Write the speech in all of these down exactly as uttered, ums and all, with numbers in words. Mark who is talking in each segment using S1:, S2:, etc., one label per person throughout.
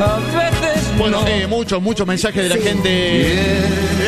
S1: Bueno, eh, muchos, muchos mensajes de la sí. gente. Eh,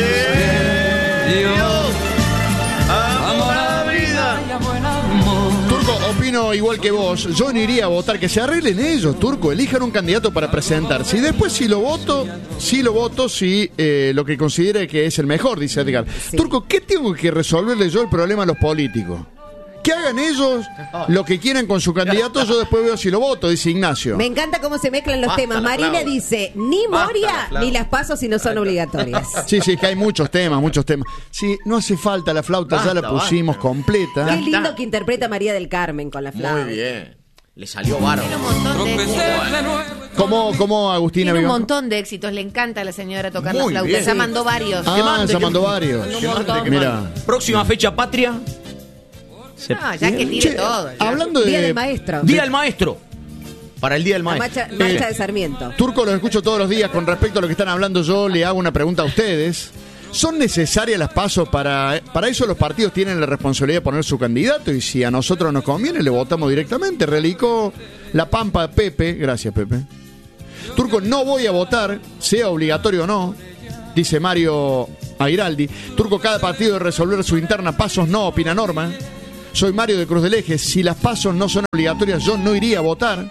S1: Dios, amo la vida. Turco, opino igual que vos. Yo no iría a votar, que se arreglen ellos, Turco. Elijan un candidato para presentarse. Y después, si lo voto, si lo voto, si eh, lo que considere que es el mejor, dice Edgar. Sí. Turco, ¿qué tengo que resolverle yo el problema a los políticos? Que hagan ellos lo que quieran con su candidato, yo después veo si lo voto, dice Ignacio.
S2: Me encanta cómo se mezclan los Basta temas. Marina flauta. dice, ni Moria ni las pasos si no son obligatorias.
S1: Sí, sí, es que hay muchos temas, muchos temas. Sí, no hace falta la flauta, basta, ya la pusimos basta. completa.
S2: Qué lindo que interpreta María del Carmen con la flauta.
S3: Muy bien. Le salió bárbaro.
S4: Tiene un montón de éxitos.
S1: ¿Cómo, cómo Agustina?
S4: Tiene un montón de éxitos. Le encanta a la señora tocar
S1: Muy
S4: la flauta.
S1: bien.
S4: Ya mandó varios.
S1: Ah, ya mandó varios.
S3: Mira. Próxima fecha patria.
S4: No, ya que tire todo. Ya.
S1: Hablando de...
S2: Día del maestro.
S3: Día del maestro. Para el Día del Maestro.
S2: La marcha, marcha eh, de Sarmiento.
S1: Turco, los escucho todos los días. Con respecto a lo que están hablando, yo le hago una pregunta a ustedes. ¿Son necesarias las pasos para... Para eso los partidos tienen la responsabilidad de poner su candidato? Y si a nosotros nos conviene, le votamos directamente. Relicó la pampa de Pepe. Gracias, Pepe. Turco, no voy a votar, sea obligatorio o no. Dice Mario Airaldi. Turco, cada partido debe resolver su interna. Pasos no, opina Norma. Soy Mario de Cruz del Eje. Si las pasos no son obligatorias, yo no iría a votar.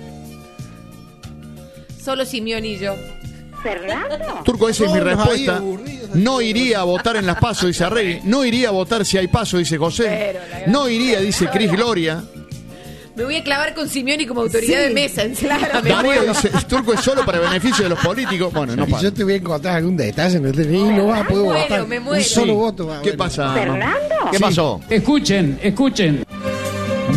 S4: Solo Simeón y yo.
S2: ¿Fernando?
S1: Turco, esa es mi respuesta. No iría a votar en las pasos, dice Arregui. No iría a votar si hay paso, dice José. No iría, dice Cris Gloria.
S4: Me voy a clavar con Simeoni como autoridad sí. de mesa. Claro,
S1: Darío dice, Turco es solo para beneficio de los políticos. Bueno, no pasa.
S5: Yo te voy a encontrar algún detalle, no, te, no vas a poder
S4: me muero,
S5: votar.
S4: Me muero.
S5: Un solo voto.
S1: ¿Qué pasa?
S2: ¿Fernando?
S1: ¿Qué
S6: sí.
S1: pasó?
S6: Escuchen, escuchen.